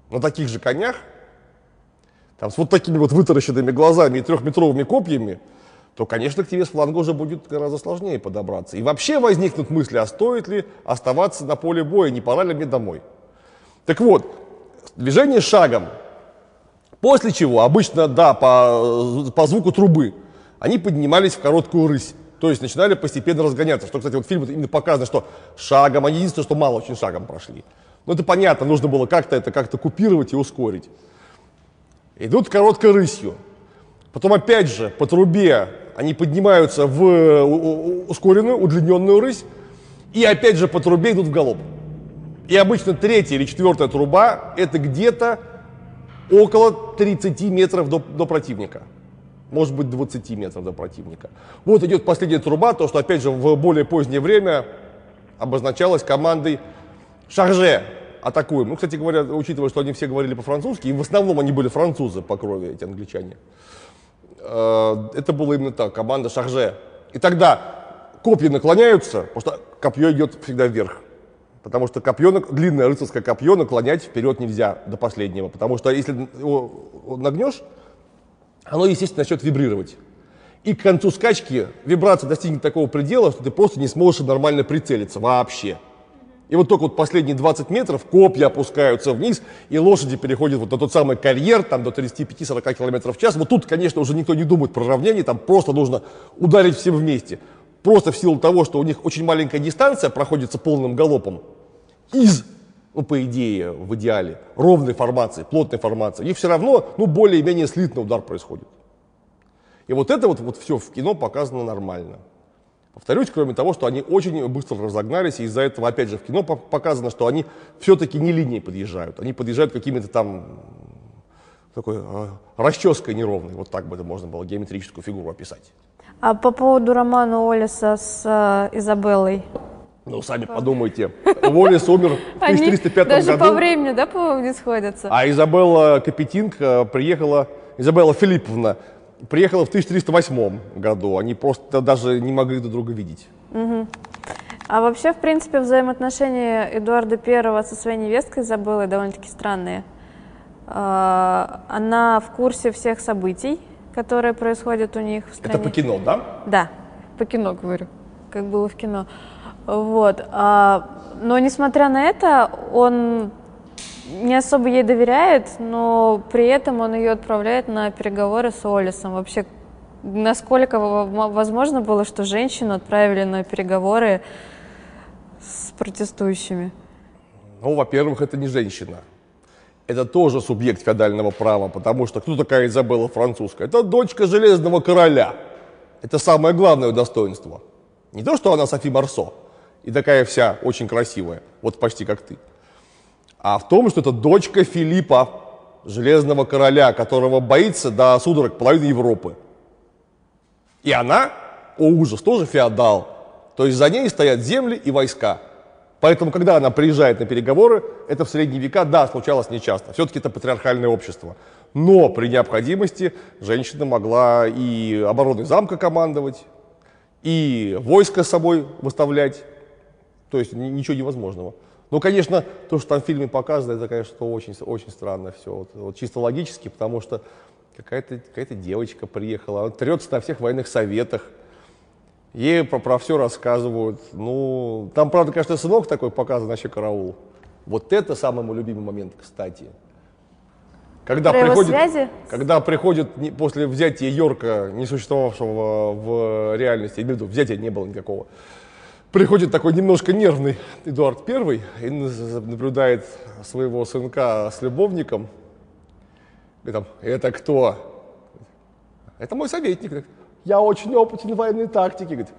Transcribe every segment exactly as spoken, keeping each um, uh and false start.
на таких же конях, там, с вот такими вот вытаращенными глазами и трехметровыми копьями, то, конечно, к тебе с фланга уже будет гораздо сложнее подобраться. И вообще возникнут мысли, а стоит ли оставаться на поле боя, не пора ли мне домой. Так вот, движение шагом, после чего обычно, да, по, по звуку трубы, они поднимались в короткую рысь, то есть начинали постепенно разгоняться. Что, кстати, вот в фильме именно показано, что шагом, они единственное, что мало очень шагом прошли. Но это понятно, нужно было как-то это как-то купировать и ускорить. Идут короткой рысью. Потом опять же по трубе они поднимаются в ускоренную, удлиненную рысь, и опять же по трубе идут в галоп. И обычно третья или четвертая труба — это где-то около тридцати метров до, до противника. Может быть, двадцати метров до противника. Вот идет последняя труба, то, что опять же в более позднее время обозначалось командой «Шарже», атакуем. Ну, кстати говоря, учитывая, что они все говорили по-французски, и в основном они были французы по крови, эти англичане, это было именно так, команда «Шарже». И тогда копья наклоняются, потому что копье идет всегда вверх. Потому что копье, длинное рыцарское копье наклонять вперед нельзя до последнего. Потому что если его нагнешь, оно, естественно, начнет вибрировать. И к концу скачки вибрация достигнет такого предела, что ты просто не сможешь нормально прицелиться вообще. И вот только вот последние двадцать метров копья опускаются вниз, и лошади переходят вот на тот самый карьер, там до тридцати пяти — сорока километров в час. Вот тут, конечно, уже никто не думает про равнение, там просто нужно ударить всем вместе. Просто в силу того, что у них очень маленькая дистанция проходится полным галопом из, ну, по идее, в идеале, ровной формации, плотной формации, и все равно, ну, более-менее слитный удар происходит. И вот это вот, вот все в кино показано нормально. Повторюсь, кроме того, что они очень быстро разогнались, и из-за этого, опять же, в кино показано, что они все-таки не линией подъезжают, они подъезжают какими-то там такой э, расческой неровной, вот так бы это можно было геометрическую фигуру описать. А по поводу романа Уоллеса с э, Изабеллой? Ну, сами подумайте, Уоллес умер в тысяча триста пятом даже году. Даже по времени, да, по-моему, не сходятся? А Изабелла Капетинг приехала, Изабелла Филипповна, приехала в тысяча триста восьмом году. Они просто даже не могли друг друга видеть. Угу. А вообще, в принципе, взаимоотношения Эдуарда Первого со своей невесткой Изабеллой довольно-таки странные. Она в курсе всех событий, которые происходят у них в стране. Это по кино, да? Да, по кино говорю, как было в кино. Вот. Но несмотря на это, он не особо ей доверяет, но при этом он ее отправляет на переговоры с Уоллесом. Вообще, насколько возможно было, что женщину отправили на переговоры с протестующими? Ну, во-первых, это не женщина. Это тоже субъект феодального права, потому что кто такая Изабелла Французская? Это дочка Железного Короля. Это самое главное достоинство. Не то, что она Софи Марсо и такая вся очень красивая, вот почти как ты, а в том, что это дочка Филиппа, Железного Короля, которого боится до судорог половины Европы. И она, о ужас, тоже феодал. То есть за ней стоят земли и войска. Поэтому, когда она приезжает на переговоры, это в средние века, да, случалось нечасто. Все-таки это патриархальное общество. Но при необходимости женщина могла и обороной замка командовать, и войско с собой выставлять. То есть ничего невозможного. Ну, конечно, то, что там в фильме показано, это, конечно, очень, очень странно все. Вот, вот чисто логически, потому что какая-то какая-то девочка приехала, она трется на всех военных советах. Ей про, про все рассказывают. Ну, там, правда, конечно, сынок такой показан, вообще караул. Вот это самый мой любимый момент, кстати. Когда про приходит, его связи? Когда приходит после взятия Йорка, не существовавшего в реальности, я имею в виду, взятия не было никакого, приходит такой немножко нервный Эдуард Первый и наблюдает своего сынка с любовником. Говорит, это кто? Это мой советник. Я очень опытен в военной тактике. Говорит,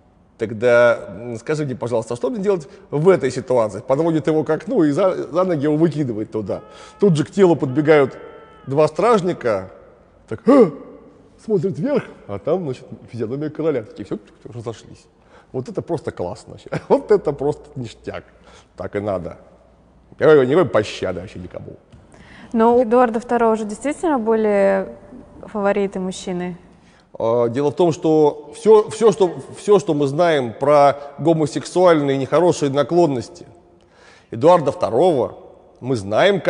тогда скажи мне, пожалуйста, что мне делать в этой ситуации? Подводит его к окну и за, за ноги его выкидывает туда. Тут же к телу подбегают два стражника, так, а! Смотрят вверх, а там, значит, физиономия короля. Такие, все, разошлись. Вот это просто классно. Вот это просто ништяк. Так и надо. Никакой пощады вообще никому. Но у Эдуарда Второго же действительно были фавориты мужчины. Дело в том, что все, все, что все, что мы знаем про гомосексуальные нехорошие наклонности Эдуарда Второго, мы знаем,